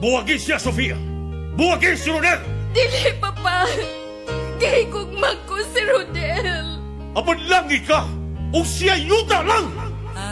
Buwagin siya, Sofia! Buwagin si Rodel! Dili, Papa. Gay kong magko si Rodel. Apan langi ka! O siya yuta lang!